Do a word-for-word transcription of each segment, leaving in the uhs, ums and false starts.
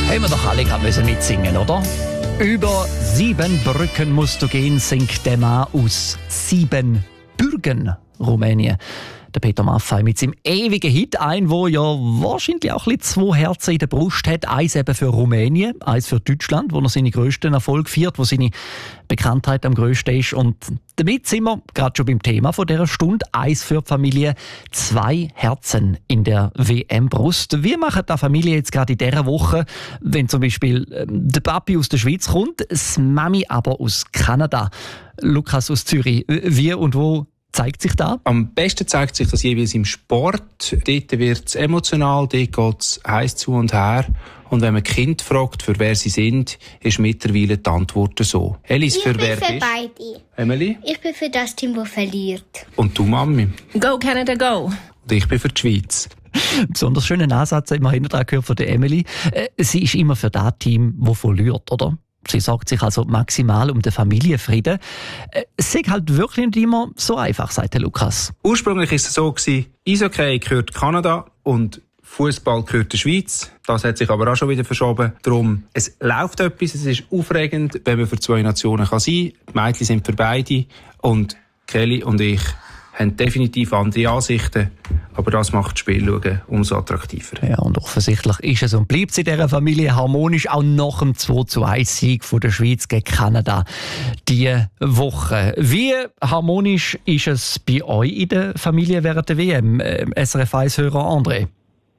Haben wir doch alle gerade müssen mitsingen, oder? Über sieben Brücken musst du gehen, singt der Mann aus Siebenbürgen, Rumänien. Der Peter Maffay mit seinem ewigen Hit ein, wo ja wahrscheinlich auch ein bisschen zwei Herzen in der Brust hat. Eins eben für Rumänien, eins für Deutschland, wo er seine grössten Erfolge feiert, wo seine Bekanntheit am grössten ist. Und damit sind wir gerade schon beim Thema von dieser Stunde. Eins für die Familie, zwei Herzen in der W M-Brust. Wie macht die Familie jetzt gerade in dieser Woche, wenn zum Beispiel ähm, der Papi aus der Schweiz kommt, das Mami aber aus Kanada? Lukas aus Zürich, wie und wo zeigt sich da? Am besten zeigt sich das jeweils im Sport. Dort wird es emotional, dort geht es heiß zu und her. Und wenn man Kind fragt, für wer sie sind, ist mittlerweile die Antwort so. Elis, für wer bist du? Ich bin für beide. Emily? Ich bin für das Team, das verliert. Und du, Mami? Go Canada, go! Und ich bin für die Schweiz. Besonders schönen Ansatz haben wir hinterher gehört von der Emily. Äh, sie ist immer für das Team, das verliert, oder? Sie sorgt sich also maximal um den Familienfrieden. Es ist halt wirklich nicht immer so einfach, sagt der Lukas. Ursprünglich war es so, Eishockey gehört Kanada und Fußball gehört der Schweiz. Das hat sich aber auch schon wieder verschoben. Darum, es läuft etwas, es ist aufregend, wenn man für zwei Nationen kann sein kann. Die Mädchen sind für beide und Kelly und ich haben definitiv andere Ansichten, aber das macht das Spiel schauen umso attraktiver. Ja, und offensichtlich ist es und bleibt es in dieser Familie harmonisch, auch nach dem zwei zu eins Sieg von der Schweiz gegen Kanada diese Woche. Wie harmonisch ist es bei euch in der Familie während der W M? S R F eins-Hörer André?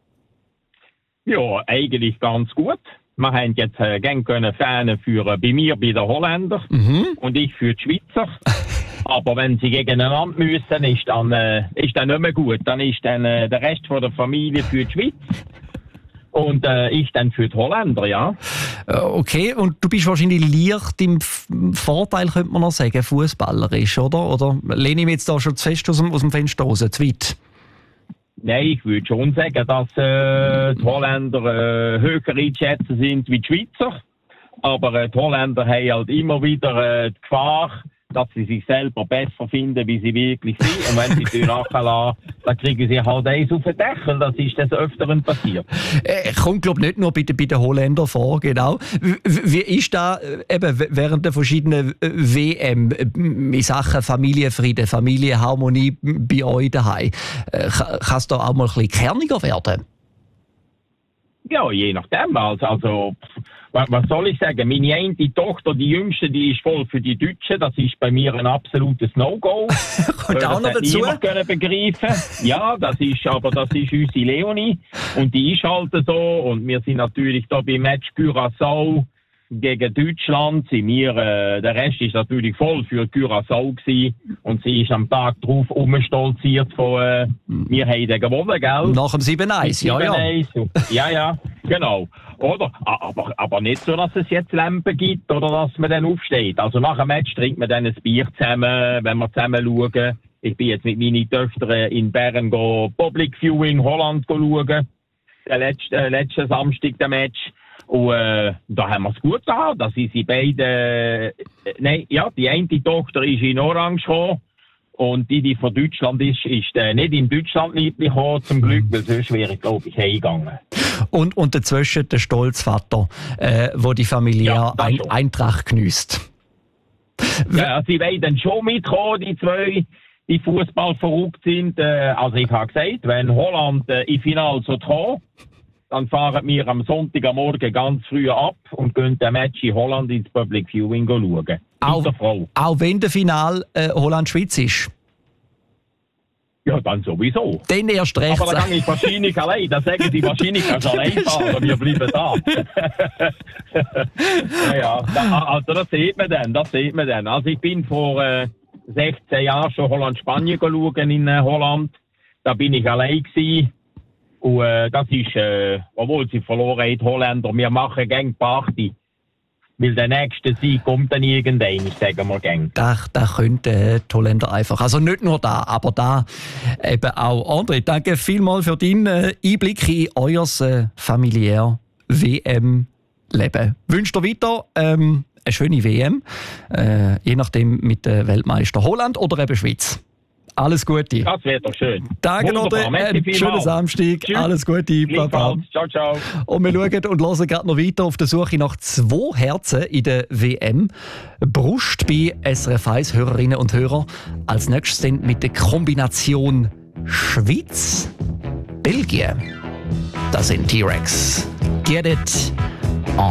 Ja, eigentlich ganz gut. Wir haben jetzt äh, gerne können Fähne führen, bei mir bei den Holländern mhm. und ich für die Schweizer. Aber wenn sie gegeneinander müssen, ist dann, äh, ist dann nicht mehr gut. Dann ist dann äh, der Rest von der Familie für die Schweiz und äh, ich dann für die Holländer, ja. Okay, und du bist wahrscheinlich leicht im Vorteil, könnte man noch sagen, fußballerisch, oder? Oder lehne ich mich jetzt da schon zu fest aus dem, aus dem Fenster raus, zu weit? Nein, ich würde schon sagen, dass äh, die Holländer äh, höher einzuschätzen sind wie die Schweizer. Aber äh, die Holländer haben halt immer wieder äh, die Gefahr, dass sie sich selber besser finden, wie sie wirklich sind. Und wenn sie die nachlassen, dann kriegen sie halt eins auf den Deckel. Das ist des Öfteren passiert. Äh, kommt, glaube ich, nicht nur bei, bei den Holländern vor, genau. Wie, wie ist da äh, eben während der verschiedenen W M in Sachen Familienfrieden, Familienharmonie bei euch daheim? Äh, kann es da auch mal ein bisschen kerniger werden? Ja, je nachdem. Also, also was soll ich sagen? Meine eine Tochter, die jüngste, die ist voll für die Deutschen. Das ist bei mir ein absolutes No-Go. Kommt auch noch dazu? Das können begreifen. Ja, das ist, aber das ist unsere Leonie. Und die ist halt so. Und wir sind natürlich da beim Match Curaçao gegen Deutschland. Sind wir, äh, der Rest ist natürlich voll für Curaçao gewesen. Und sie ist am Tag drauf umstolziert von, äh, wir haben den gewonnen, gell? Nach dem sieben eins, ja, ja. Ja, ja, genau. Oder? Aber, aber nicht so, dass es jetzt Lampen gibt oder dass man dann aufsteht. Also nach dem Match trinkt man dann ein Bier zusammen, wenn wir zusammen schauen. Ich bin jetzt mit meinen Töchtern in Bern go Public Viewing Holland schauen. Der letzte, äh, letzten Samstag der Match. Und äh, da haben wir es gut gehabt. Da sind sie beide, äh, nein, ja, die eine Tochter ist in Orange gekommen. Und die, die von Deutschland ist, ist äh, nicht in Deutschland lieblich gekommen, zum Glück, weil sonst wäre ich, glaube ich, heimgegangen. Und, und dazwischen der Stolzvater, äh, wo die Familie ja, ein, Eintracht geniesst. Ja, sie wollen dann schon mitkommen, die zwei, die Fußball verrückt sind. Äh, also ich habe gesagt, wenn Holland äh, im Finale so kommt, dann fahren wir am Sonntag am Morgen ganz früh ab und gehen den Match in Holland ins Public Viewing schauen. Auch, auch wenn der Final äh, Holland-Schweiz ist? Ja, dann sowieso. Dann erst recht. Aber dann gehe ich wahrscheinlich allein. Dann sagen sie wahrscheinlich, kannst du allein fahren. Wir bleiben da. ja, ja. Da, also das sieht man dann. Das sieht man dann. Also ich bin vor äh, sechzehn Jahren schon Holland-Spanien schauen in äh, Holland. Da bin ich allein gewesen. Und äh, das ist, äh, obwohl sie verloren haben, die Holländer, wir machen gern Party. Weil der nächste Sieg kommt dann irgendwann, sagen wir gern. Da, da könnten die Holländer einfach. Also nicht nur da, aber da eben auch. André, danke vielmals für deinen äh, Einblick in euer äh, familiär W M-Leben. Wünsche dir weiter ähm, eine schöne W M, äh, je nachdem mit dem Weltmeister Holland oder eben Schweiz. Alles Gute. Das wäre doch schön. Danke noch, Wunderbar. Merci einen vielmals. schönen Samstag. Tschüss. Alles Gute. Baba. Gleichfalls. Ciao, ciao. Und wir schauen und hören gerade noch weiter auf der Suche nach zwei Herzen in der W M. Brust bei S R F eins Hörerinnen und Hörer. Als nächstes dann mit der Kombination Schweiz, Belgien. Das sind T-Rex. Get it.